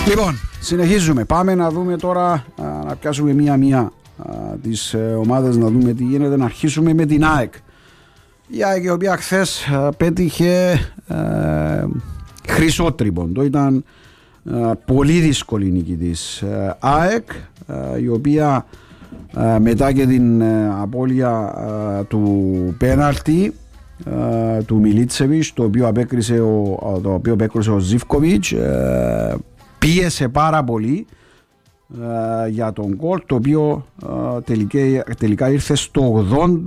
Λοιπόν, συνεχίζουμε. Πάμε να δούμε τώρα, να πιάσουμε μία-μία τις ομάδες, να δούμε τι γίνεται. Να αρχίσουμε με την ΑΕΚ. Η ΑΕΚ, η οποία χθες πέτυχε χρυσό τρίποντο. Ήταν πολύ δύσκολη νίκη της ΑΕΚ, η οποία μετά και την απώλεια του πέναλτι του Μιλίτσεβιτς, το οποίο απέκρισε ο Ζίβκοβιτς, πίεσε πάρα πολύ για τον γκολ, το οποίο τελικά ήρθε στο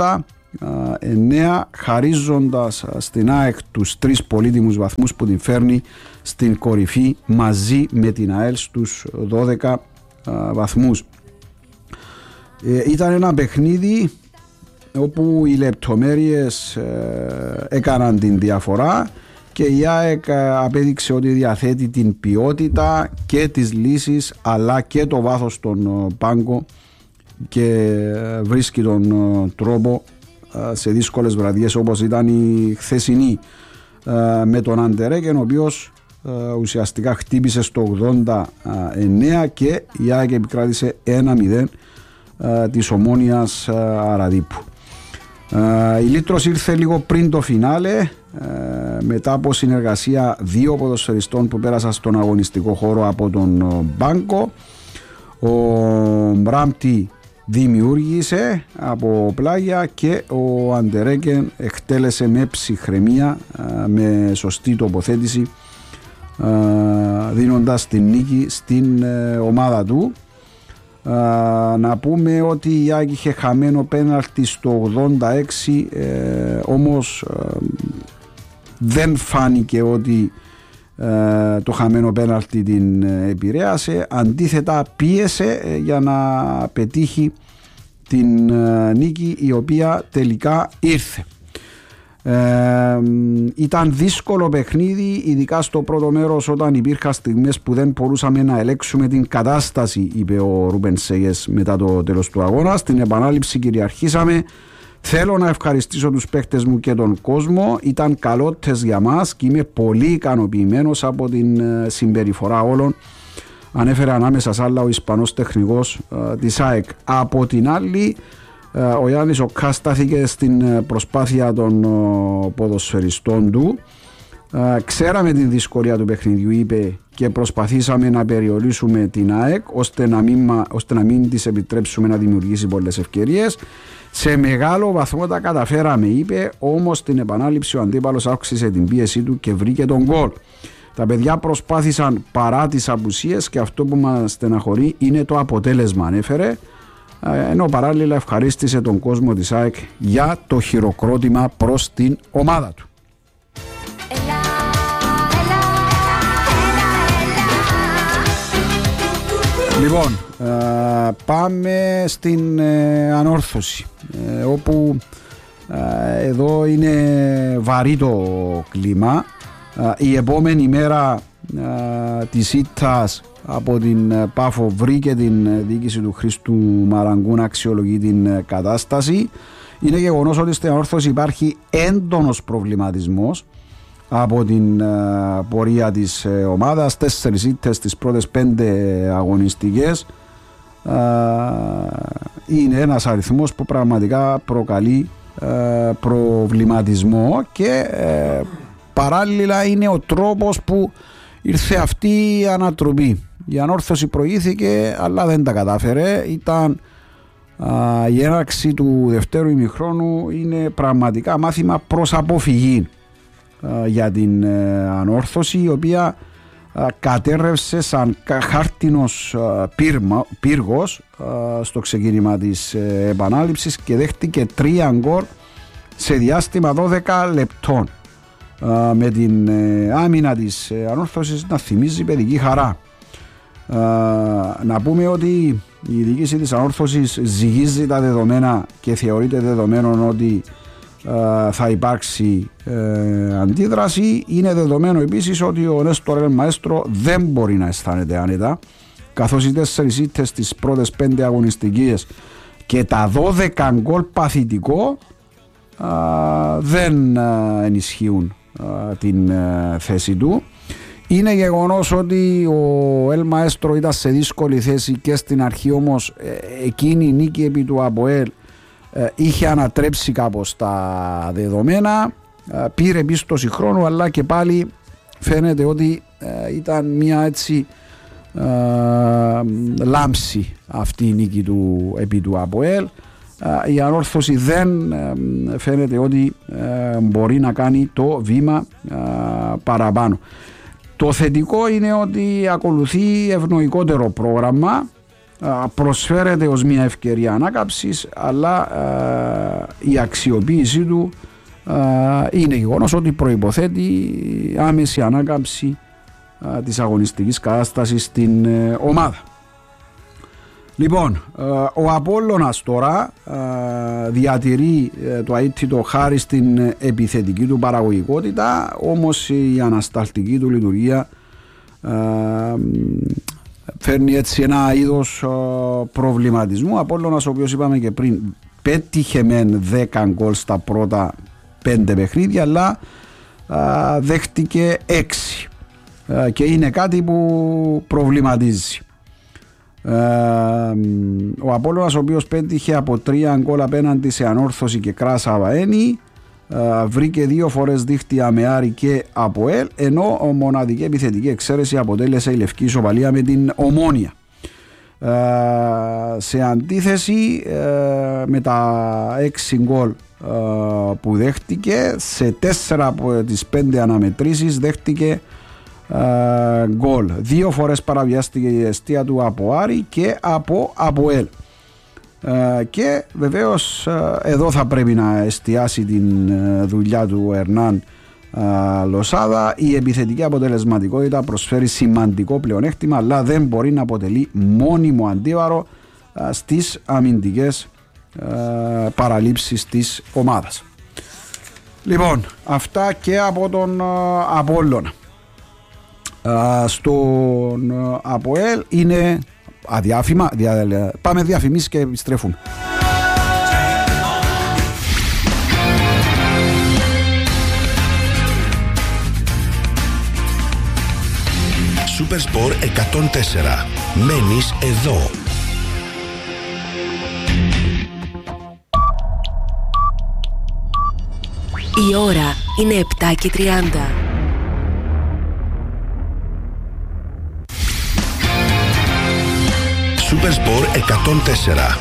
89, χαρίζοντας στην ΑΕΚ τους 3 πολύτιμους βαθμούς που την φέρνει στην κορυφή μαζί με την ΑΕΛ στους 12 βαθμούς. Ήταν ένα παιχνίδι όπου οι λεπτομέρειες έκαναν την διαφορά και η ΑΕΚ απέδειξε ότι διαθέτει την ποιότητα και τις λύσεις αλλά και το βάθος στον πάγκο και βρίσκει τον τρόπο σε δύσκολες βραδιές, όπως ήταν η χθεσινή με τον Αντερέκεν, ο οποίος ουσιαστικά χτύπησε στο 89 και η ΑΕΚ επικράτησε 1-0 της Ομόνοιας Αραδίπου. Η λύτρωση ήρθε λίγο πριν το φινάλε, μετά από συνεργασία 2 ποδοσφαιριστών που πέρασαν στον αγωνιστικό χώρο από τον μπάνκο. Ο Μπράμπτη δημιούργησε από πλάγια και ο Αντερέκεν εκτέλεσε με ψυχραιμία, με σωστή τοποθέτηση, δίνοντας την νίκη στην ομάδα του. Να πούμε ότι η ΑΕΚ είχε χαμένο πέναλτι στο 86, όμως δεν φάνηκε ότι το χαμένο πέναλτι την επηρέασε, αντίθετα πίεσε για να πετύχει την νίκη, η οποία τελικά ήρθε. Ήταν δύσκολο παιχνίδι, ειδικά στο πρώτο μέρος, όταν υπήρχαν στιγμές που δεν μπορούσαμε να ελέγξουμε την κατάσταση, είπε ο Ρούμπεν Σέγες μετά το τέλος του αγώνα. Στην επανάληψη κυριαρχήσαμε. Θέλω να ευχαριστήσω τους παίκτες μου και τον κόσμο. Ήταν καλότες για μας και είμαι πολύ ικανοποιημένος από την συμπεριφορά όλων, ανέφερε ανάμεσα σ' άλλα ο Ισπανός τεχνικός της ΑΕΚ. Από την άλλη, ο Γιάννης Οκά στάθηκε στην προσπάθεια των ποδοσφαιριστών του. Ξέραμε την δυσκολία του παιχνιδιού, είπε, και προσπαθήσαμε να περιορίσουμε την ΑΕΚ ώστε να μην της επιτρέψουμε να δημιουργήσει πολλές ευκαιρίες. Σε μεγάλο βαθμό τα καταφέραμε, είπε, όμως στην επανάληψη ο αντίπαλος αύξησε την πίεσή του και βρήκε τον γκολ. Τα παιδιά προσπάθησαν παρά τις απουσίες και αυτό που μας στεναχωρεί είναι το αποτέλεσμα, ανέφερε, ενώ παράλληλα ευχαρίστησε τον κόσμο της ΑΕΚ για το χειροκρότημα προς την ομάδα του. Λοιπόν, πάμε στην Ανόρθωση, όπου εδώ είναι βαρύ το κλίμα. Η επόμενη μέρα της ήττας από την Πάφο βρήκε την διοίκηση του Χρήστου Μαραγκού να αξιολογεί την κατάσταση. Είναι γεγονός ότι στην Ανόρθωση υπάρχει έντονος προβληματισμός από την πορεία της ομάδας. 4 ήττες στις πρώτες 5 αγωνιστικές είναι ένας αριθμός που πραγματικά προκαλεί προβληματισμό και παράλληλα είναι ο τρόπος που ήρθε αυτή η ανατροπή. Η Ανόρθωση προηγήθηκε αλλά δεν τα κατάφερε. Η έναρξη του δευτέρου ημιχρόνου είναι πραγματικά μάθημα προς αποφυγή για την Ανόρθωση, η οποία κατέρρευσε σαν χάρτινος πύργος στο ξεκίνημα της επανάληψης και δέχτηκε 3 γκολ σε διάστημα 12 λεπτών, με την άμυνα της Ανόρθωσης να θυμίζει παιδική χαρά. Να πούμε ότι η διοίκηση της Ανόρθωσης ζυγίζει τα δεδομένα και θεωρείται δεδομένο ότι θα υπάρξει αντίδραση. Είναι δεδομένο επίσης ότι ο Νέστορ Ελ Μαέστρο δεν μπορεί να αισθάνεται άνετα, καθώς οι 4 ήττες στις πρώτες 5 αγωνιστικές και τα 12 γκολ παθητικό δεν ενισχύουν την θέση του. Είναι γεγονός ότι ο Ελ Μαέστρο ήταν σε δύσκολη θέση και στην αρχή, όμως εκείνη η νίκη επί του ΑΠΟΕΛ είχε ανατρέψει κάπως τα δεδομένα, πήρε πίστοση χρόνου, αλλά και πάλι φαίνεται ότι ήταν μια έτσι λάμψη αυτή η νίκη επί του ΑΠΟΕΛ. Η Ανόρθωση δεν φαίνεται ότι μπορεί να κάνει το βήμα παραπάνω. Το θετικό είναι ότι ακολουθεί ευνοϊκότερο πρόγραμμα, προσφέρεται ως μια ευκαιρία ανάκαμψης, αλλά η αξιοποίησή του είναι γεγονός ότι προϋποθέτει άμεση ανάκαμψη της αγωνιστικής κατάστασης στην ομάδα. Λοιπόν, ο Απόλλωνας τώρα διατηρεί το αίτητο χάρη στην επιθετική του παραγωγικότητα, όμως η ανασταλτική του λειτουργία φέρνει έτσι ένα είδος προβληματισμού. Ο Απόλλωνας, ο οποίος είπαμε και πριν, πέτυχε μεν 10 γκολ στα πρώτα 5 παιχνίδια, αλλά δέχτηκε 6 και είναι κάτι που προβληματίζει. Ο Απόλλωνας, ο οποίος πέτυχε από 3 γκολ απέναντι σε Ανόρθωση και Κράσα Βαένη, βρήκε 2 φορές δίχτυα με Άρη και ΑΠΟΕΛ, ενώ μοναδική επιθετική εξαίρεση αποτέλεσε η λευκή ισοπαλία με την Ομόνοια. Σε αντίθεση με τα 6 γκολ που δέχτηκε, σε 4 από τις 5 αναμετρήσεις δέχτηκε γκολ. 2 φορές παραβιάστηκε η αιστεία του από Άρη και από ΑΠΟΕΛ. Και βεβαίως εδώ θα πρέπει να εστιάσει την δουλειά του Ερνάν Λοσάδα. Η επιθετική αποτελεσματικότητα προσφέρει σημαντικό πλεονέκτημα, αλλά δεν μπορεί να αποτελεί μόνιμο αντίβαρο στις αμυντικές παραλήψεις της ομάδας. Λοιπόν, αυτά και από τον Απόλλωνα. Στον ΑΠΟΕΛ είναι αδιάφημα. Πάμε διαφημίσεις και επιστρέφουμε. Supersport 104. Μένεις εδώ. Η ώρα είναι 7:30. Supersport 104.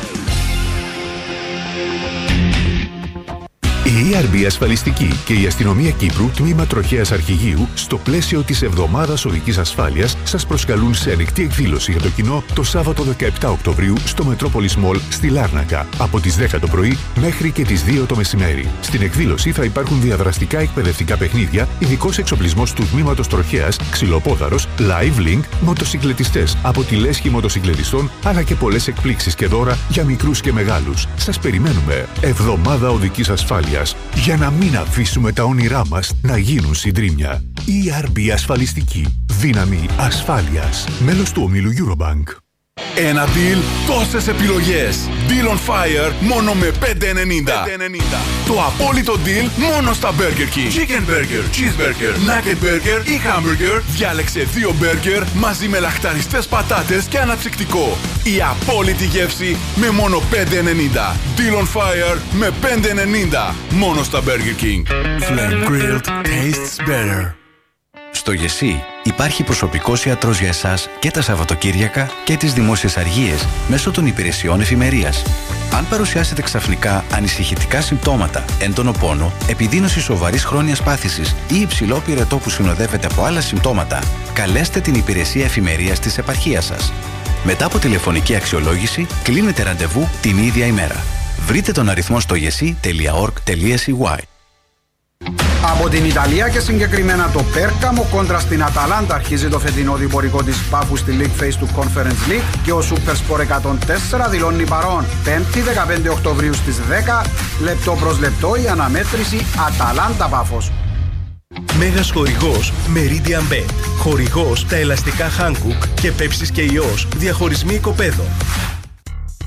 Η ERB Ασφαλιστική και η Αστυνομία Κύπρου, τμήμα Τροχέας Αρχηγείου, στο πλαίσιο της Εβδομάδας Οδικής Ασφάλειας, σας προσκαλούν σε ανοιχτή εκδήλωση για το κοινό το Σάββατο 17 Οκτωβρίου στο Μετρόπολης Μολ στη Λάρνακα, από τις 10 το πρωί μέχρι και τις 2 το μεσημέρι. Στην εκδήλωση θα υπάρχουν διαδραστικά εκπαιδευτικά παιχνίδια, ειδικός εξοπλισμός του τμήματος Τροχέας, ξυλοπόδαρος, live link, μοτοσυκλετιστές από τη λέσχη μοτοσυκλετιστών, αλλά και πολλές εκπλήξεις και δώρα για μικρούς και μεγάλους. Σας περιμένουμε. Εβδομάδα Οδικής Ασφάλειας. Για να μην αφήσουμε τα όνειρά μας να γίνουν συντρίμμια. ERB Ασφαλιστική. Δύναμη ασφάλειας. Μέλος του ομίλου Eurobank. Ένα deal, τόσες επιλογές. Deal on Fire μόνο με 5,90. Το απόλυτο deal μόνο στα Burger King. Chicken Burger, Cheeseburger, Nugget Burger ή Hamburger. Διάλεξε 2 burger μαζί με λαχταριστές πατάτες και αναψυκτικό. Η απόλυτη γεύση με μόνο 5,90. Deal on Fire με 5,90. Μόνο στα Burger King. Flame grilled tastes better. Στο ΓΕΣΥ υπάρχει προσωπικός ιατρός για εσάς και τα Σαββατοκύριακα και τις δημόσιες αργίες μέσω των υπηρεσιών εφημερίας. Αν παρουσιάσετε ξαφνικά ανησυχητικά συμπτώματα, έντονο πόνο, επιδείνωση σοβαρής χρόνιας πάθησης ή υψηλό πυρετό που συνοδεύεται από άλλα συμπτώματα, καλέστε την υπηρεσία εφημερίας της επαρχίας σας. Μετά από τηλεφωνική αξιολόγηση, κλείνετε ραντεβού την ίδια ημέρα. Βρείτε τον αριθμό στο gesi.org.cy. Από την Ιταλία και συγκεκριμένα το Πέρκαμο κόντρα στην Αταλάντα αρχίζει το φετινό διπορικό της Πάφου στη League Phase του Conference League και ο Supersport 104 δηλώνει παρόν. 5η 15 Οκτωβρίου στις 10, λεπτό προς λεπτό η αναμέτρηση Αταλάντα Πάφος. Μέγας χορηγός Meridian Bet. Χορηγός τα ελαστικά Hankook και Pepsi και Ιός. Διαχωρισμοί οικοπαίδων.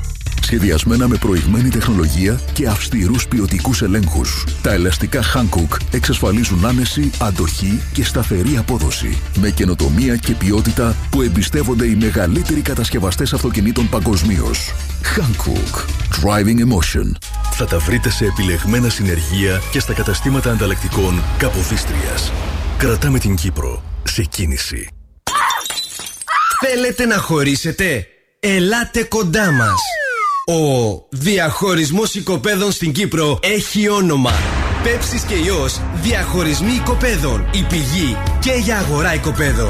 σχεδιασμένα με προηγμένη τεχνολογία και αυστηρούς ποιοτικούς ελέγχους. Τα ελαστικά Hankook εξασφαλίζουν άνεση, αντοχή και σταθερή απόδοση, με καινοτομία και ποιότητα που εμπιστεύονται οι μεγαλύτεροι κατασκευαστές αυτοκινήτων παγκοσμίως. Hankook. Driving Emotion. Θα τα βρείτε σε επιλεγμένα συνεργεία και στα καταστήματα ανταλλακτικών Καποδίστριας. Κρατάμε την Κύπρο σε κίνηση. Θέλετε να χωρίσετε? Ελάτε κοντά μας. Ο διαχωρισμός οικοπαίδων στην Κύπρο έχει όνομα. Πέψης και Υιός, διαχωρισμοί οικοπαίδων. Η πηγή και για αγορά οικοπαίδων.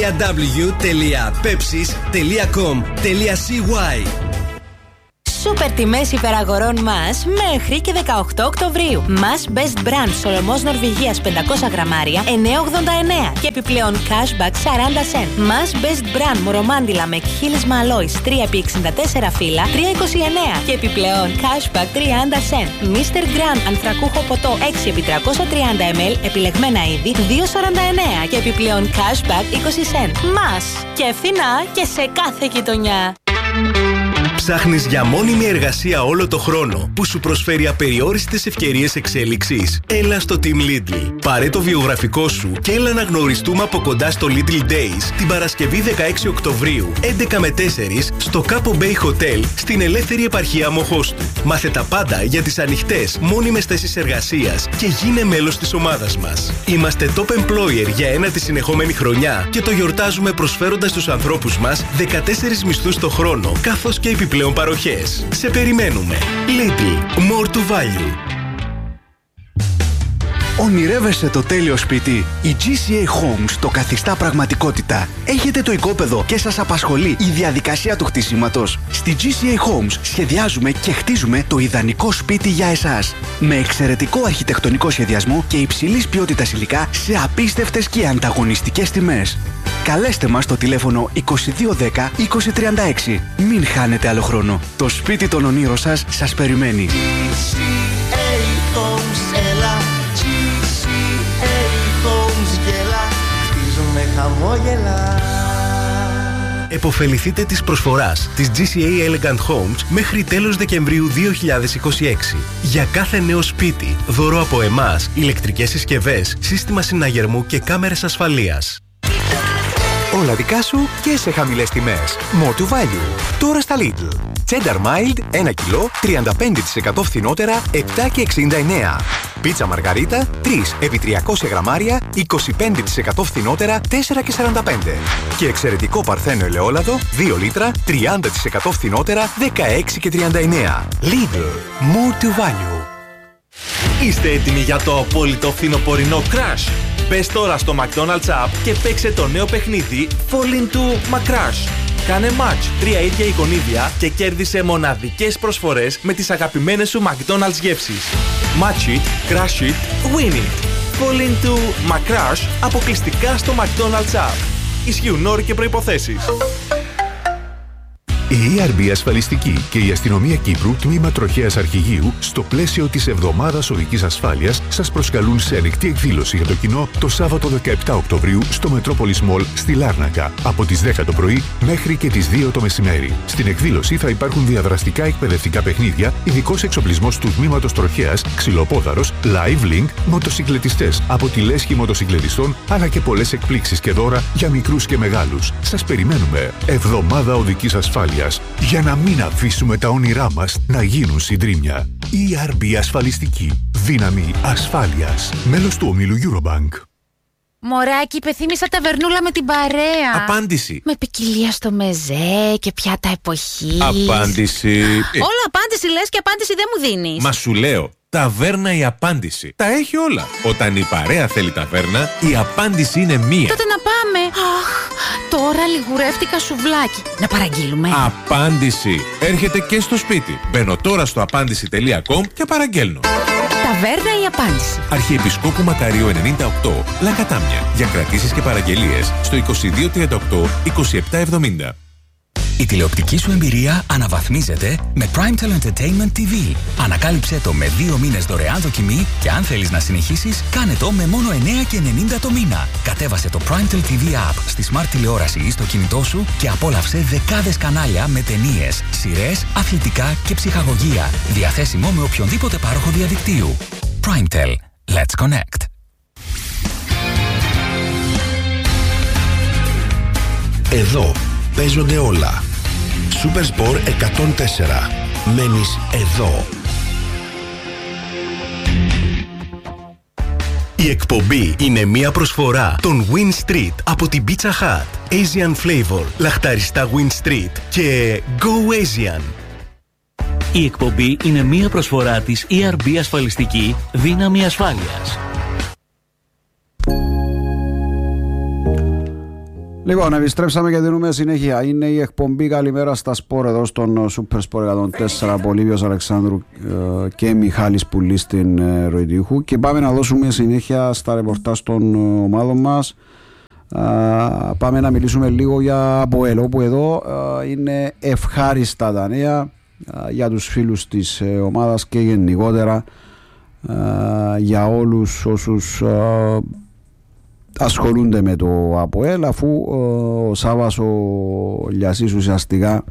www.pepsis.com.cy. Σούπερ τιμές υπεραγορών μας μέχρι και 18 Οκτωβρίου. Μας Best Brand Σολομός Νορβηγίας 500 γραμμάρια 9,89 και επιπλέον cashback 40 cent. Μας Best Brand Μορομάντιλα με εκχύλισμα αλόης 3x64 φύλλα 3,29 και επιπλέον cashback 30 cent. Mr. Grand ανθρακούχο ποτό 6x330 ml επιλεγμένα είδη 2,49 και επιπλέον cashback 20 cent. Μας και φθηνά και σε κάθε γειτονιά. Ψάχνεις για μόνιμη εργασία όλο το χρόνο που σου προσφέρει απεριόριστες ευκαιρίες εξέλιξης? Έλα στο Team Lidl. Πάρε το βιογραφικό σου και έλα να γνωριστούμε από κοντά στο Lidl Days την Παρασκευή 16 Οκτωβρίου 11 με 4 στο Capo Bay Hotel στην ελεύθερη επαρχία Μοχώστου. Μάθε τα πάντα για τις ανοιχτές μόνιμες θέσεις εργασίας και γίνε μέλος της ομάδας μας. Είμαστε top employer για ένατη συνεχόμενη χρονιά και το γιορτάζουμε προσφέροντας στους ανθρώπους μας 14 μισθούς το χρόνο καθώς και επιπλέον παροχές. Σε περιμένουμε. Lidl. More to value. Ονειρεύεσαι το τέλειο σπίτι? Η GCA Homes το καθιστά πραγματικότητα. Έχετε το οικόπεδο και σας απασχολεί η διαδικασία του χτισήματος? Στη GCA Homes σχεδιάζουμε και χτίζουμε το ιδανικό σπίτι για εσάς. Με εξαιρετικό αρχιτεκτονικό σχεδιασμό και υψηλής ποιότητας υλικά σε απίστευτες και ανταγωνιστικές τιμές. Καλέστε μας στο τηλέφωνο 2210 2036. Μην χάνετε άλλο χρόνο. Το σπίτι των ονείρων σας περιμένει. Εποφεληθείτε της προσφοράς της GCA Elegant Homes μέχρι τέλος Δεκεμβρίου 2026. Για κάθε νέο σπίτι, δώρο από εμάς, ηλεκτρικές συσκευές, σύστημα συναγερμού και κάμερες ασφαλείας. Όλα δικά σου και σε χαμηλές τιμές. More to value. Τώρα στα Lidl. Cheddar Mild 1 κιλό 35% φθηνότερα 7,69. Πίτσα Μαργαρίτα 3 επί 300 γραμμάρια 25% φθηνότερα 4,45. Και εξαιρετικό Παρθένο ελαιόλαδο 2 λίτρα 30% φθηνότερα 16,39. Lidl. More to value. Είστε έτοιμοι για το απόλυτο φθινοπορεινό crash? Μπες τώρα στο McDonald's App και παίξε το νέο παιχνίδι Fall into McCrash. Κάνε match 3 ίδια εικονίδια και κέρδισε μοναδικές προσφορές με τις αγαπημένες σου McDonald's γεύσεις. Match it, crash it, win it. Fall into McCrash αποκλειστικά στο McDonald's App. Ισχύουν όροι και προϋποθέσεις. Η ERB Ασφαλιστική και η Αστυνομία Κύπρου, τμήμα Τροχέας Αρχηγείου, στο πλαίσιο της Εβδομάδας Οδικής Ασφάλειας, σας προσκαλούν σε ανοιχτή εκδήλωση για το κοινό το Σάββατο 17 Οκτωβρίου στο Metropolis Mall στη Λάρνακα, από τις 10 το πρωί μέχρι και τις 2 το μεσημέρι. Στην εκδήλωση θα υπάρχουν διαδραστικά εκπαιδευτικά παιχνίδια, ειδικός εξοπλισμός του τμήματος Τροχέας, ξυλοπόδαρος, live link, μοτοσυκλετιστές από τη λέσχη μοτοσυκλετιστών, αλλά και πολλές εκπλήξεις και δώρα για μικρούς και μεγάλους. Σας περιμένουμε. Εβδομάδα Οδικής Ασφάλειας. Για να μην αφήσουμε τα όνειρά μας να γίνουν συντρίμμια. ERB Ασφαλιστική. Δύναμη ασφάλειας. Μέλος του ομίλου Eurobank. Μωράκι, υπεθύμησα ταβερνούλα με την παρέα. Απάντηση. Με ποικιλία στο μεζέ και πιάτα εποχής. Απάντηση. Όλο απάντηση λες και απάντηση δεν μου δίνεις. Μα σου λέω, ταβέρνα η απάντηση. Τα έχει όλα. Όταν η παρέα θέλει ταβέρνα, η απάντηση είναι μία. Τότε να πάμε. Αχ, τώρα λιγουρεύτηκα σουβλάκι. Να παραγγείλουμε. Απάντηση. Έρχεται και στο σπίτι. Μπαίνω τώρα στο απάντηση.com και παραγγέλνω. Ταβέρνα η απάντηση. Αρχιεπισκόπου Μακαρίου 98, Λακατάμια. Για κρατήσεις και παραγγελίες στο 2238 2770. Η τηλεοπτική σου εμπειρία αναβαθμίζεται με Primetel Entertainment TV. Ανακάλυψε το με 2 μήνες δωρεάν δοκιμή και αν θέλεις να συνεχίσεις, κάνε το με μόνο 9,90 το μήνα. Κατέβασε το Primetel TV App στη Smart τηλεόραση ή στο κινητό σου και απόλαυσε δεκάδες κανάλια με ταινίες, σειρές, αθλητικά και ψυχαγωγία. Διαθέσιμο με οποιονδήποτε πάροχο διαδικτύου. Primetel. Let's connect. Εδώ παίζονται όλα. Supersport 104. Μένεις εδώ. Η εκπομπή είναι μια προσφορά των Win Street από την Pizza Hut, Asian Flavor, λαχταριστά Win Street και Go Asian. Η εκπομπή είναι μια προσφορά της ERB Ασφαλιστική Δύναμη Ασφάλειας. Λοιπόν, επιστρέψαμε και δίνουμε συνέχεια. Είναι η εκπομπή Καλημέρα στα Σπορ εδώ στον Super Sport 104. Πολύβιος Αλεξάνδρου και Μιχάλης Πουλής στην Ροϊτιούχου. Και πάμε να δώσουμε συνέχεια στα ρεπορτάζ των ομάδων μας. Πάμε να μιλήσουμε λίγο για ΑΠΟΕΛ, όπου εδώ είναι ευχάριστα τα νέα για τους φίλους της ομάδας και γενικότερα για όλους όσους ασχολούνται με το ΑΠΟΕΛ, αφού ο Σάββας ο Λιασής ουσιαστικά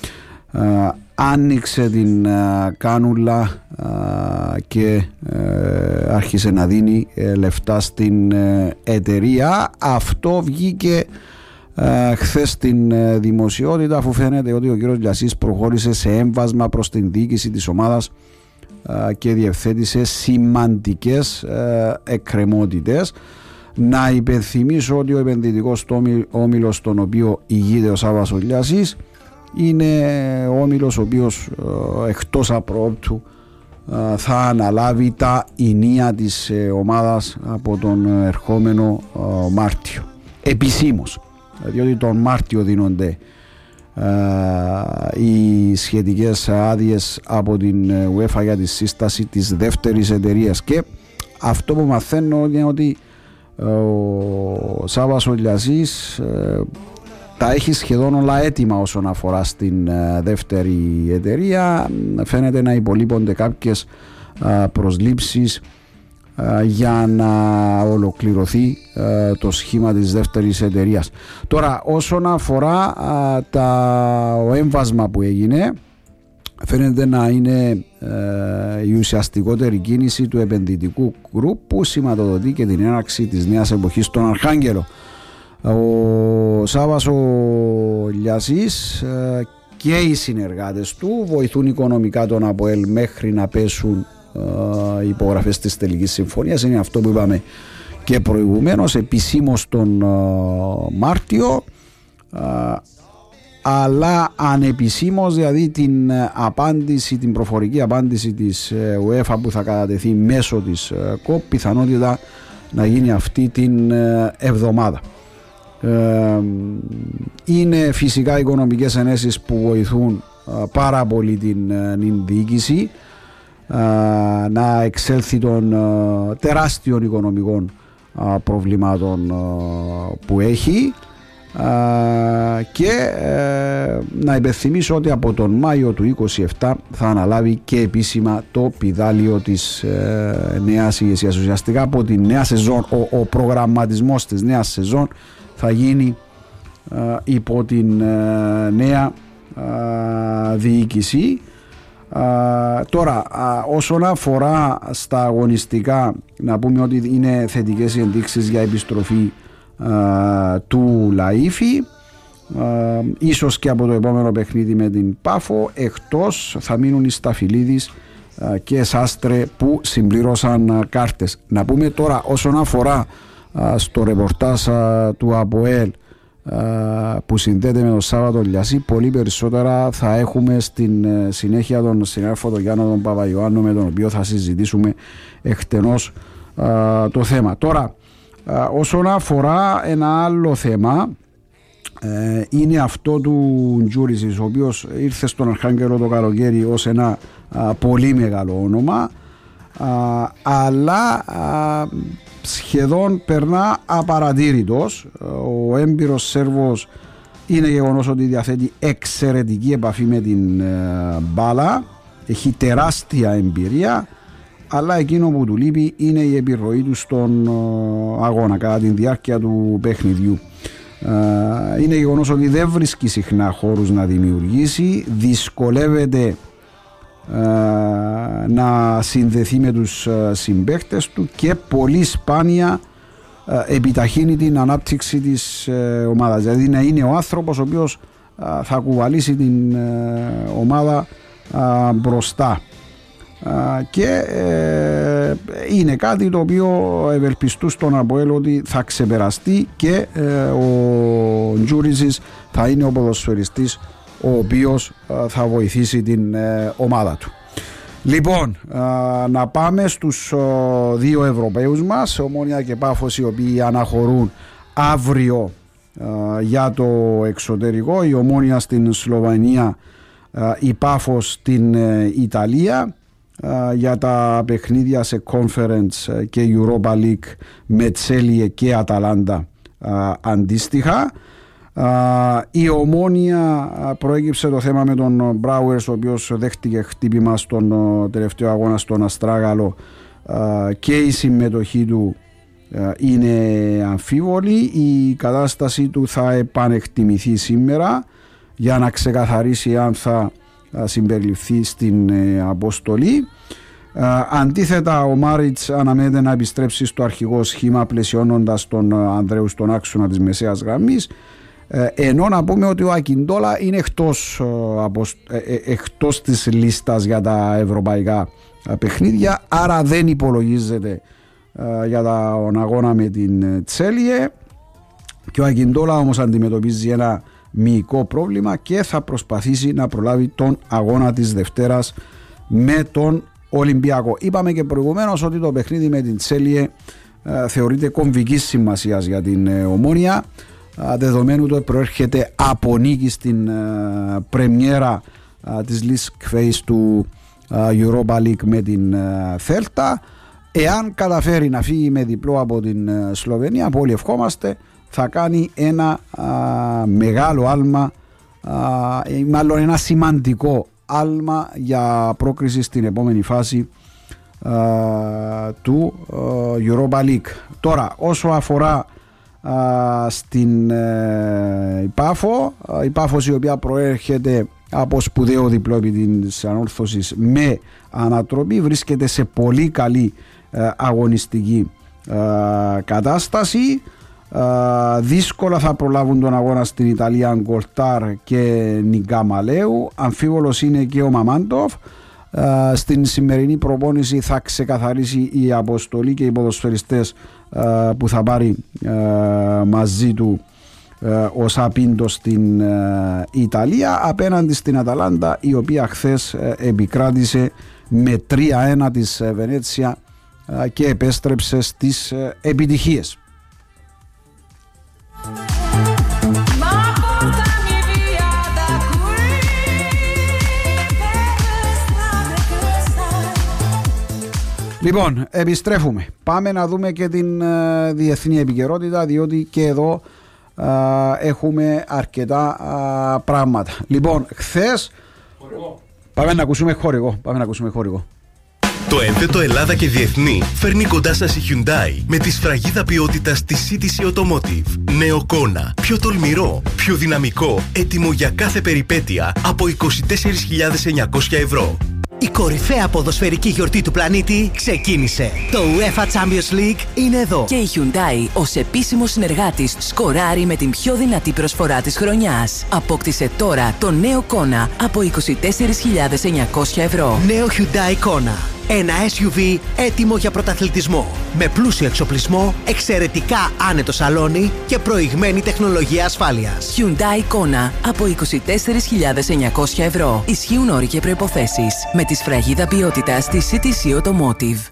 άνοιξε την κάνουλα και άρχισε να δίνει λεφτά στην εταιρεία. Αυτό βγήκε χθες στην δημοσιότητα, αφού φαίνεται ότι ο κύριος Λιασής προχώρησε σε έμβασμα προς την διοίκηση της ομάδας και διευθέτησε σημαντικές εκκρεμότητες. Να υπενθυμίσω ότι ο επενδυτικός όμιλος τον οποίο ηγείται ο Σάββας ο Λιασής είναι ο όμιλος ο οποίος εκτός απροόπτου θα αναλάβει τα ηνία της ομάδας από τον ερχόμενο Μάρτιο, επισήμως, διότι τον Μάρτιο δίνονται οι σχετικές άδειες από την UEFA για τη σύσταση της δεύτερης εταιρείας. Και αυτό που μαθαίνω είναι ότι ο Σάββας ο Λιασής τα έχει σχεδόν όλα έτοιμα όσον αφορά στην δεύτερη εταιρεία. Φαίνεται να υπολείπονται κάποιες προσλήψεις για να ολοκληρωθεί το σχήμα της δεύτερης εταιρείας. Τώρα, όσον αφορά το έμβασμα που έγινε, φαίνεται να είναι η ουσιαστικότερη κίνηση του επενδυτικού γκρουπ που σηματοδοτεί και την έναρξη της νέας εποχής στον Αρχάγγελο. Ο Σάββας ο Λιασής και οι συνεργάτες του βοηθούν οικονομικά τον ΑΠΟΕΛ μέχρι να πέσουν οι υπογραφές της τελικής συμφωνίας. Είναι αυτό που είπαμε και προηγουμένως, επισήμως τον Μάρτιο, αλλά ανεπισήμως, δηλαδή την απάντηση, την προφορική απάντηση της UEFA που θα κατατεθεί μέσω της ΚΟΠ, πιθανότητα να γίνει αυτή την εβδομάδα. Είναι φυσικά οικονομικές ενέσεις που βοηθούν πάρα πολύ την διοίκηση να εξέλθει των τεράστιων οικονομικών προβλημάτων που έχει. Και να υπενθυμίσω ότι από τον Μάιο του 2027 θα αναλάβει και επίσημα το πηδάλιο της νέας ηγεσίας. Ουσιαστικά από τη νέα σεζόν, ο προγραμματισμός της νέας σεζόν θα γίνει υπό την νέα διοίκηση. Τώρα, όσον αφορά στα αγωνιστικά, να πούμε ότι είναι θετικές οι ενδείξεις για επιστροφή του Λαΐφη, ίσως και από το επόμενο παιχνίδι με την Πάφο. Εκτός θα μείνουν οι Σταφυλίδης και Σάστρε που συμπλήρωσαν κάρτες. Να πούμε τώρα όσον αφορά στο ρεπορτάζ του ΑΠΟΕΛ που συνδέεται με τον Σάββατο Λιασί, πολύ περισσότερα θα έχουμε στην συνέχεια τον συνάδελφο τον Γιάννο τον Παπαϊωάννου, με τον οποίο θα συζητήσουμε εκτενώς το θέμα. Τώρα, όσον αφορά ένα άλλο θέμα, είναι αυτό του Τζούρισης, ο οποίος ήρθε στον Αρχάγγελο το καλοκαίρι ως ένα πολύ μεγάλο όνομα, αλλά σχεδόν περνά απαρατήρητος. Ο έμπειρος Σέρβος Είναι γεγονός ότι διαθέτει εξαιρετική επαφή με την μπάλα, έχει τεράστια εμπειρία, αλλά εκείνο που του λείπει είναι η επιρροή του στον αγώνα κατά τη διάρκεια του παιχνιδιού. Είναι γεγονός ότι δεν βρίσκει συχνά χώρους να δημιουργήσει, δυσκολεύεται να συνδεθεί με τους συμπαίκτες του και πολύ σπάνια επιταχύνει την ανάπτυξη της ομάδας. Δηλαδή να είναι ο άνθρωπος ο οποίος θα κουβαλήσει την ομάδα μπροστά. Και είναι κάτι το οποίο ευελπιστούν στον ΑΠΟΕΛ ότι θα ξεπεραστεί και ο Τζούρισης θα είναι ο ποδοσφαιριστής ο οποίος θα βοηθήσει την ομάδα του. Λοιπόν, να πάμε στους δύο Ευρωπαίους μας, Ομόνοια και Πάφος, οι οποίοι αναχωρούν αύριο για το εξωτερικό. Η Ομόνοια στην Σλοβενία, η Πάφος στην Ιταλία για τα παιχνίδια σε Conference και Europa League με Τσέλιε και Αταλάντα αντίστοιχα. Η Ομόνοια προέκυψε το θέμα με τον Μπράουερς, ο οποίος δέχτηκε χτύπημα στον τελευταίο αγώνα στον Αστράγαλο και η συμμετοχή του είναι αμφίβολη. Η κατάστασή του θα επανεκτιμηθεί σήμερα για να ξεκαθαρίσει αν θα συμπεριληφθεί στην αποστολή. Αντίθετα, ο Μάριτς αναμένεται να επιστρέψει στο αρχικό σχήμα, πλαισιώνοντας τον Ανδρέου στον άξονα της μεσαίας γραμμής, ενώ να πούμε ότι ο Ακιντόλα είναι εκτός της λίστας για τα ευρωπαϊκά παιχνίδια, άρα δεν υπολογίζεται για τον αγώνα με την Τσέλιε, και ο Ακιντόλα όμως αντιμετωπίζει ένα μυϊκό πρόβλημα και θα προσπαθήσει να προλάβει τον αγώνα της Δευτέρας με τον Ολυμπιακό. Είπαμε και προηγουμένως ότι το παιχνίδι με την Τσέλιε θεωρείται κομβικής σημασίας για την Ομόνοια, δεδομένου το προέρχεται από νίκη στην πρεμιέρα της League Phase του Europa League με την Θέλτα. Εάν καταφέρει να φύγει με διπλό από την Σλοβενία, που όλοι ευχόμαστε, θα κάνει ένα μεγάλο άλμα, μάλλον ένα σημαντικό άλμα για πρόκριση στην επόμενη φάση του Europa League. Τώρα, όσο αφορά στην η Πάφος, η οποία προέρχεται από σπουδαίο διπλό επί της ανόρθωσης με ανατροπή, βρίσκεται σε πολύ καλή αγωνιστική κατάσταση. Δύσκολα θα προλάβουν τον αγώνα στην Ιταλία Γκολτάρ και Νιγκάμαλέου. Αμφίβολος είναι και ο Μαμάντοφ. Στην σημερινή προπόνηση θα ξεκαθαρίσει η αποστολή και οι ποδοσφαιριστές που θα πάρει μαζί του ο Σαπίντο στην Ιταλία, απέναντι στην Αταλάντα, η οποία χθες επικράτησε με 3-1 της Βενέτσια και επέστρεψε στις επιτυχίες. Λοιπόν, επιστρέφουμε. Πάμε να δούμε και την διεθνή επικαιρότητα, διότι και εδώ έχουμε αρκετά πράγματα. Λοιπόν, χθες πάμε να ακούσουμε χορηγό. Το ένθετο Ελλάδα και Διεθνή φέρνει κοντά σας η Hyundai με τη σφραγίδα ποιότητας της CTC Automotive. Νέο Kona, πιο τολμηρό, πιο δυναμικό, έτοιμο για κάθε περιπέτεια από 24.900 ευρώ. Η κορυφαία ποδοσφαιρική γιορτή του πλανήτη ξεκίνησε. Το UEFA Champions League είναι εδώ. Και η Hyundai ως επίσημος συνεργάτης σκοράρει με την πιο δυνατή προσφορά της χρονιάς. Απόκτησε τώρα το νέο Kona από 24.900 ευρώ. Νέο Hyundai Kona. Ένα SUV έτοιμο για πρωταθλητισμό. Με πλούσιο εξοπλισμό, εξαιρετικά άνετο σαλόνι και προηγμένη τεχνολογία ασφάλειας. Hyundai Kona από 24.900 ευρώ. Ισχύουν όροι και προϋποθέσεις. Με τη σφραγίδα ποιότητας της CTC Automotive.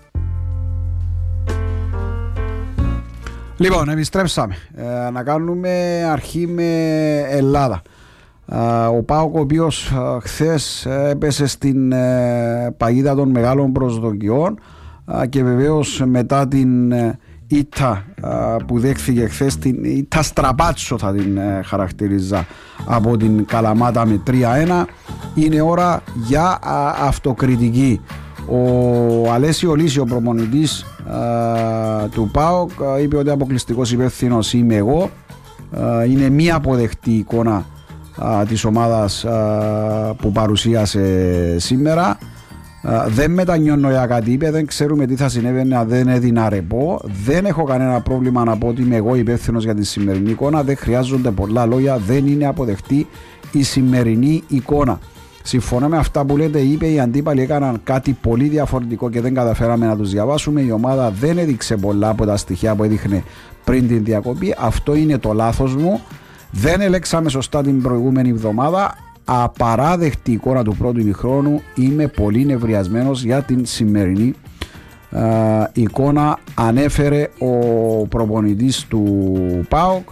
Λοιπόν, επιστρέψαμε. Να κάνουμε αρχή με Ελλάδα. Ο ΠΑΟΚ, ο οποίος χθες έπεσε στην παγίδα των μεγάλων προσδοκιών και βεβαίως μετά την ήττα που δέχθηκε χθες, την ήττα στραπάτσο θα την χαρακτηρίζα, από την Καλαμάτα με 3-1. Είναι ώρα για αυτοκριτική. Ο Αλέσιο Λύση, ο προπονητής του ΠΑΟΚ, είπε ότι αποκλειστικός υπεύθυνος είμαι εγώ. Είναι μη αποδεκτή εικόνα της ομάδας που παρουσίασε σήμερα. Δεν μετανιώνω για κάτι είπε, δεν ξέρουμε τι θα συνέβαινε αν δεν έδινα ρεπό. Δεν έχω κανένα πρόβλημα να πω ότι είμαι εγώ υπεύθυνος για τη σημερινή εικόνα. Δεν χρειάζονται πολλά λόγια, δεν είναι αποδεκτή η σημερινή εικόνα. Συμφωνώ με αυτά που λέτε, είπε, οι αντίπαλοι έκαναν κάτι πολύ διαφορετικό και δεν καταφέραμε να τους διαβάσουμε. Η ομάδα δεν έδειξε πολλά από τα στοιχεία που έδειχνε πριν την διακοπή. Αυτό είναι το λάθος μου. Δεν ελέξαμε σωστά την προηγούμενη εβδομάδα. Απαράδεκτη εικόνα του πρώτου ημιχρόνου. Είμαι πολύ νευριασμένος για την σημερινή εικόνα, ανέφερε ο προπονητής του ΠΑΟΚ.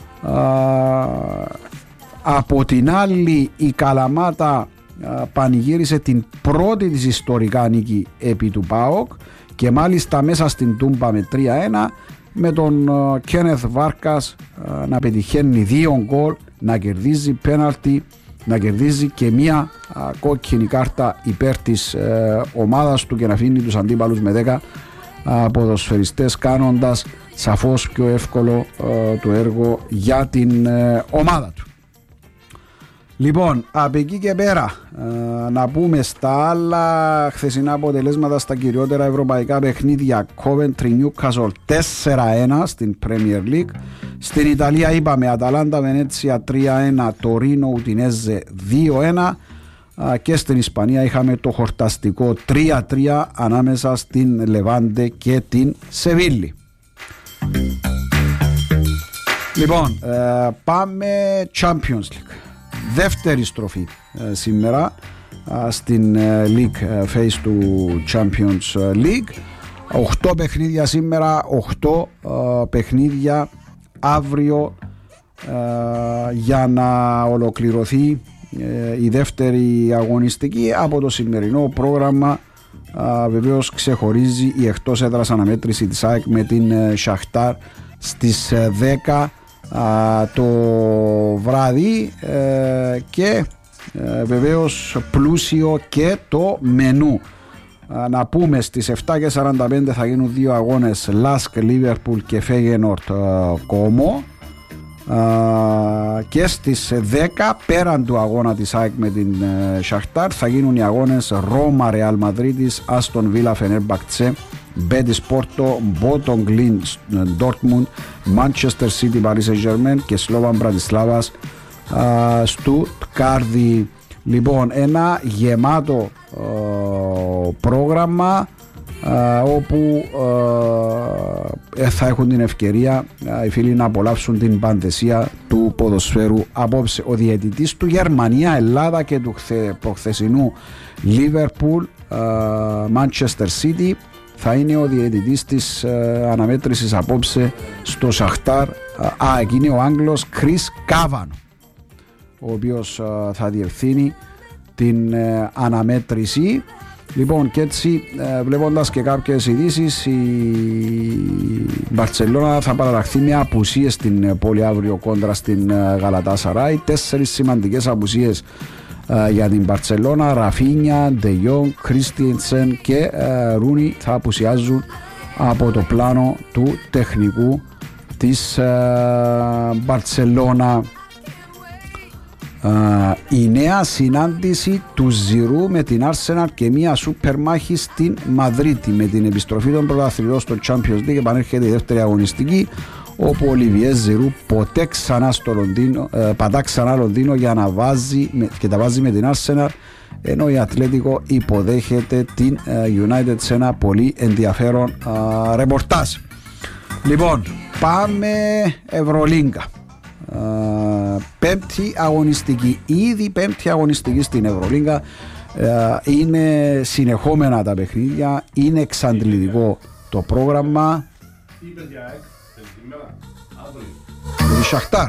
Από την άλλη, η Καλαμάτα πανηγύρισε την πρώτη της ιστορικά νίκη επί του ΠΑΟΚ και μάλιστα μέσα στην Τούμπα με 3-1, με τον Κένεθ Βάρκας να πετυχαίνει 2 γκολ, να κερδίζει πέναλτι, να κερδίζει και μία κόκκινη κάρτα υπέρ της ομάδας του και να αφήνει τους αντίπαλους με 10 ποδοσφαιριστές, κάνοντας σαφώς πιο εύκολο το έργο για την ομάδα του. Λοιπόν, από εκεί και πέρα να πούμε στα άλλα χθεσινά αποτελέσματα στα κυριότερα ευρωπαϊκά παιχνίδια. Coventry Newcastle 4-1 στην Premier League. Στην Ιταλία είπαμε Αταλάντα Βενέτσια 3-1, Τωρίνο Ουτινέζε 2-1 και στην Ισπανία είχαμε το χορταστικό 3-3 ανάμεσα στην Λεβάντε και την Σεβίλη. Λοιπόν, πάμε Champions League. Δεύτερη στροφή σήμερα στην League Phase του Champions League. 8 παιχνίδια σήμερα, 8 παιχνίδια αύριο για να ολοκληρωθεί η δεύτερη αγωνιστική. Από το σημερινό πρόγραμμα βεβαίως ξεχωρίζει η εκτός έδρας αναμέτρηση της ΑΕΚ με την Σαχτάρ στις 10 το βράδυ και βεβαίως πλούσιο και το μενού. Να πούμε στις 7:45 θα γίνουν 2 αγώνες, Λάσκ Λίβερπουλ και Φέγενορτ Κόμο, και στις 10 πέραν του αγώνα της ΑΕΚ με την Σαχτάρ θα γίνουν οι αγώνες Ρώμα Ρεάλ Μαδρίτης, Άστον Βίλα Φενέρμπαχτσε, Μπέτις Πόρτο, Μπότον Γκλίν Ντόρτμουντ, Μάντσεστερ Σίτι Παρί Σεν-Ζερμέν και Σλόβαν Μπρατισλάβας Στουτγκάρδη. Λοιπόν, ένα γεμάτο πρόγραμμα όπου θα έχουν την ευκαιρία οι φίλοι να απολαύσουν την παντεσία του ποδοσφαίρου απόψε. Ο διαιτητής του Γερμανία, Ελλάδα και του προχθεσινού Λίβερπουλ Μάντσεστερ Σίτι θα είναι ο διαιτητής της αναμέτρησης απόψε στο Σαχτάρ. Εκεί είναι ο Άγγλος Κρίς Κάβανο, ο οποίος θα διευθύνει την αναμέτρηση. Λοιπόν, και έτσι βλέποντας και κάποιες ειδήσεις, η Μπαρτσελώνα θα παραλλαχθεί με απουσίες στην πόλη αύριο κόντρα στην Γαλατάσαράι. 4 σημαντικές απουσίες για την Μπαρτσελώνα. Ραφίνια, Ντε Γιόνγκ, Κρίστιενσεν και Ρούνι θα απουσιάζουν από το πλάνο του τεχνικού της Μπαρτσελώνα. Η νέα συνάντηση του Ζιρού με την Arsenal και μια σούπερ μάχη στην Μαδρίτη. Με την επιστροφή των πρωταθλητών στο Champions League επανέρχεται η δεύτερη αγωνιστική, όπου ο Ολιβιέ Ζιρού πατά ξανά Λονδίνο για να βάζει και τα βάζει με την Arsenal, ενώ η Ατλέτικο υποδέχεται την United σε ένα πολύ ενδιαφέρον ρεπορτάζ. Λοιπόν, πάμε Ευρωλίγκα. Πέμπτη αγωνιστική, ήδη πέμπτη αγωνιστική στην Ευρωλίγκα. Είναι συνεχόμενα τα παιχνίδια, είναι εξαντλητικό το πρόγραμμα. Με τη Σαχτάρ.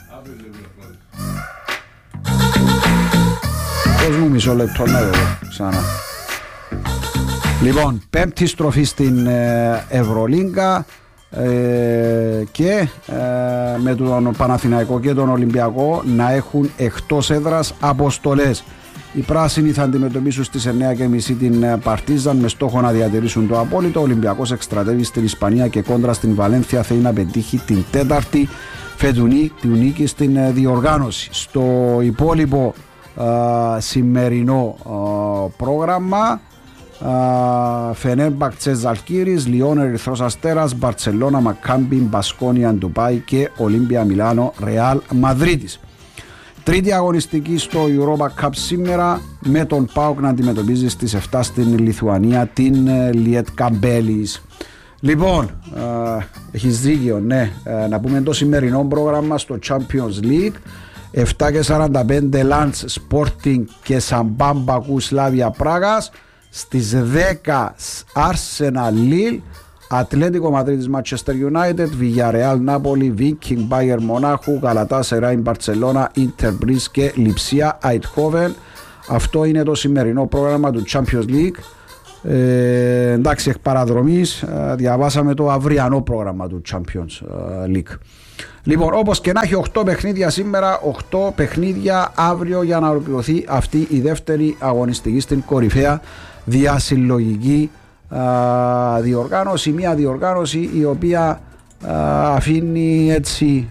Πώς μου μισό λεπτό να δω ξανά. Λοιπόν, πέμπτη στροφή στην Ευρωλίγκα. και με τον Παναθηναϊκό και τον Ολυμπιακό να έχουν εκτός έδρας αποστολές. Οι πράσινοι θα αντιμετωπίσουν στις 9.30 την Παρτίζαν με στόχο να διατηρήσουν το απόλυτο. Ο Ολυμπιακός εκστρατεύει στην Ισπανία και κόντρα στην Βαλένθια θέλει να πετύχει την τέταρτη φετινή του νίκη στην διοργάνωση. Στο υπόλοιπο σημερινό πρόγραμμα, Φενέρμπαχτσε Ζαλγκίρις, Λιόν Ερυθρός Αστέρας, Μπαρτσελώνα Μακάμπι, Μπασκόνια Ντουμπάι και Ολύμπια Μιλάνο Ρεάλ Μαδρίτης. Τρίτη αγωνιστική στο Europa Cup σήμερα, με τον ΠΑΟΚ να αντιμετωπίζει στις 7 στην Λιθουανία την Lietkabelis. Λοιπόν, έχεις δίκιο, ναι, να πούμε το σημερινό πρόγραμμα στο Champions League. 7:45 Λαντς Sporting και Σαμπάν Μπακού Σλάβια Πράγας. Στις 10 Arsenal Lille, Ατλέτικο Μαδρίτης Manchester United, Villarreal Νάπολη, Viking Bayern Μονάχου, Galatasaray Μπαρτσελώνα, Inter Breeze και Λιψία Eindhoven. Αυτό είναι το σημερινό πρόγραμμα του Champions League. Εντάξει, εκ παραδρομής διαβάσαμε το αυριανό πρόγραμμα του Champions League. Λοιπόν, όπως και να έχει, 8 παιχνίδια σήμερα, 8 παιχνίδια αύριο για να ολοκληρωθεί αυτή η δεύτερη αγωνιστική στην κορυφαία διασυλλογική διοργάνωση. Μια διοργάνωση η οποία αφήνει έτσι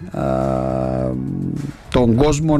τον κόσμο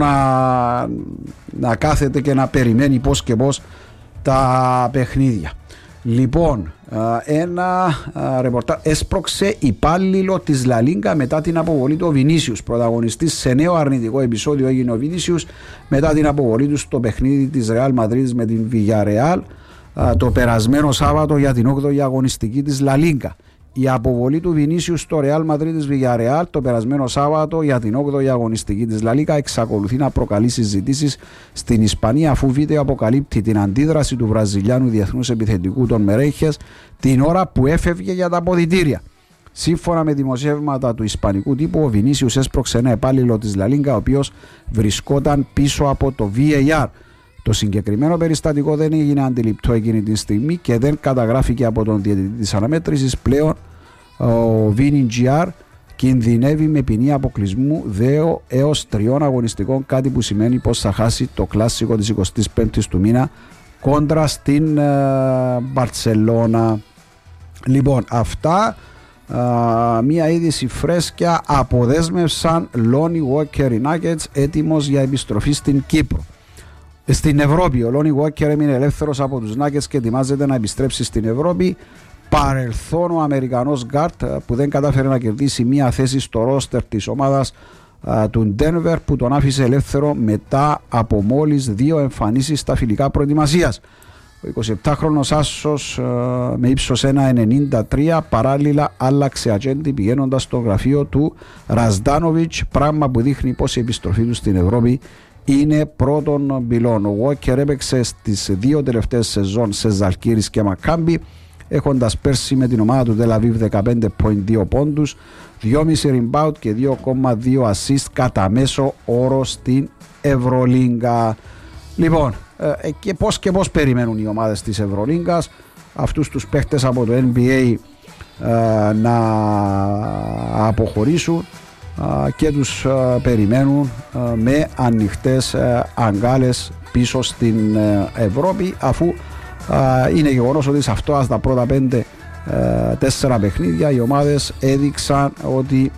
να κάθεται και να περιμένει πώς και πώς τα παιχνίδια. Λοιπόν, ένα ρεπορτάζ έσπρωξε υπάλληλο της Λα Λίγκα μετά την αποβολή του Βινίσιους. Πρωταγωνιστής σε νέο αρνητικό επεισόδιο έγινε ο Βινίσιους μετά την αποβολή του στο παιχνίδι της Ρεάλ Μαδρίτης με την Villarreal το περασμένο Σάββατο για την 8η αγωνιστική της Λα Λίγκα. Η αποβολή του Βινίσιου στο Real Madrid της Villarreal το περασμένο Σάββατο για την 8η αγωνιστική της La Liga εξακολουθεί να προκαλεί συζητήσεις στην Ισπανία, αφού βίντεο αποκαλύπτει την αντίδραση του Βραζιλιάνου διεθνούς επιθετικού των Μερέχες την ώρα που έφευγε για τα αποδυτήρια. Σύμφωνα με δημοσιεύματα του ισπανικού τύπου, ο Βινίσιους έσπρωξε ένα υπάλληλο της La Liga, ο οποίος βρισκόταν πίσω από το VAR. Το συγκεκριμένο περιστατικό δεν έγινε αντιληπτό εκείνη τη στιγμή και δεν καταγράφηκε από τον διαιτητή της αναμέτρησης. Πλέον ο Βίνι Τζιάρ κινδυνεύει με ποινή αποκλεισμού 2 έως 3 αγωνιστικών, κάτι που σημαίνει πως θα χάσει το κλάσικο της 25ης του μήνα κόντρα στην Μπαρτσελώνα. Λοιπόν, αυτά. Μία είδηση φρέσκια: αποδέσμευσαν Lonnie Walker οι Nuggets, έτοιμος για επιστροφή στην Κύπρο. Στην Ευρώπη, ο Lonnie Walker έμεινε ελεύθερος από τους Nuggets και ετοιμάζεται να επιστρέψει στην Ευρώπη. Παρελθόν ο Αμερικανός γκάρτ που δεν κατάφερε να κερδίσει μία θέση στο ρόστερ της ομάδας του Denver, που τον άφησε ελεύθερο μετά από μόλις 2 εμφανίσεις στα φιλικά προετοιμασίας. Ο 27χρονος άσος με ύψος 1,93 παράλληλα άλλαξε ατζέντη πηγαίνοντας στο γραφείο του Ραζντάνοβιτς, πράγμα που δείχνει πως η επιστροφή του στην Ευρώπη είναι πρώτον πυλών. Ο Walker έπαιξε στις 2 τελευταίες σεζόν σε Ζαλγκίρις και Μακάμπι, έχοντας πέρσι με την ομάδα του Τελαβίβ 15,2 πόντους, 2,5 rebound και 2,2 assist κατά μέσο όρο στην Ευρωλίγκα. Λοιπόν, και πώς περιμένουν οι ομάδες της Ευρωλίγκας αυτούς τους παίχτες από το NBA να αποχωρήσουν, και τους περιμένουν με ανοιχτές αγκάλες πίσω στην Ευρώπη, αφού είναι γεγονός ότι σε αυτό τα πρώτα 5-4 παιχνίδια οι ομάδες έδειξαν ότι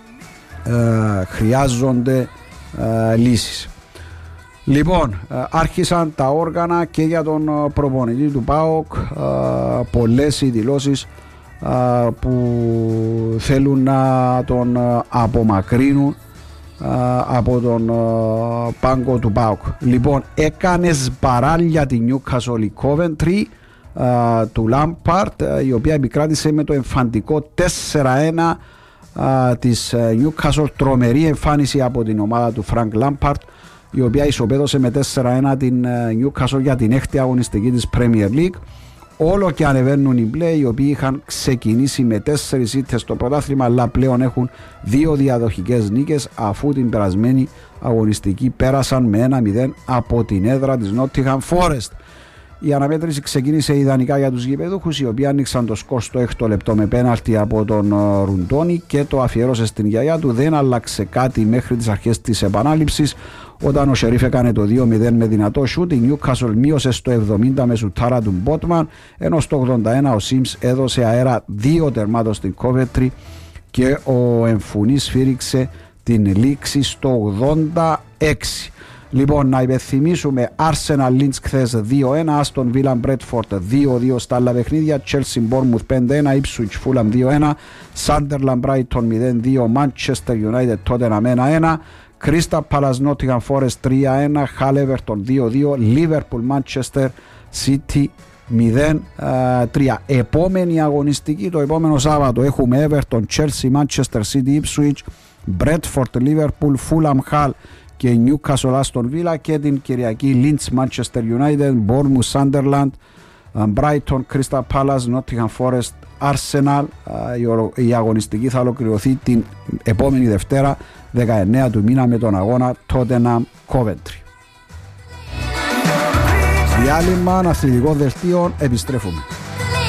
χρειάζονται λύσεις. Λοιπόν, άρχισαν τα όργανα και για τον προπονητή του ΠΑΟΚ, πολλές οι δηλώσεις που θέλουν να τον απομακρύνουν από τον πάγκο του ΠΑΟΚ. Λοιπόν, έκανε σπαράλια τη Newcastle Coventry του Lampard, η οποία επικράτησε με το εμφαντικό 4-1 της Newcastle. Τρομερή εμφάνιση από την ομάδα του Frank Lampard, η οποία ισοπαίδωσε με 4-1 την Newcastle για την 6η αγωνιστική της Premier League. Όλο και ανεβαίνουν οι Μπλε, οι οποίοι είχαν ξεκινήσει με 4 ήττες στο πρωτάθλημα, αλλά πλέον έχουν 2 διαδοχικές νίκες, αφού την περασμένη αγωνιστική πέρασαν με 1-0 από την έδρα της Nottingham Forest. Η αναμέτρηση ξεκίνησε ιδανικά για τους γηπεδούχους, οι οποίοι άνοιξαν το σκορ στο 6ο λεπτό με πέναλτι από τον Ρουντόνι και το αφιέρωσε στην γιαγιά του. Δεν άλλαξε κάτι μέχρι τις αρχές της επανάληψης, όταν ο Σερίφ έκανε το 2-0 με δυνατό σούτ. Η Newcastle μείωσε στο 70 με σουτάρα του Μπότμαν, ενώ στο 81 ο Σιμς έδωσε αέρα 2 τερμάτων στην Coventry και ο Εμφουνής σφύριξε την λήξη στο 86. Λοιπόν, να υπενθυμίσουμε Arsenal Lynch χθες 2-1, Aston Villa Bradford 2-2 στα άλλα παιχνίδια, Chelsea Bournemouth 5-1, Ipswich Fulham 2-1, Sunderland Brighton 0-2, Manchester United Tottenham 1-1, Crystal Palace Nottingham Forest 3-1, Hull Everton 2-2, Liverpool Manchester City 0-3. Επόμενη αγωνιστική το επόμενο Σάββατο έχουμε Everton Chelsea Manchester City Ipswich, Bradford Liverpool Fulham Hull και Newcastle Aston Villa, και την Κυριακή Leeds Manchester United, Bournemouth Sunderland, Brighton Crystal Palace, Nottingham Forest Arsenal. Η αγωνιστική θα ολοκληρωθεί την επόμενη Δευτέρα 19 του μήνα με τον αγώνα Tottenham Coventry. Διάλειμμα αθλητικών δελτίων, επιστρέφουμε.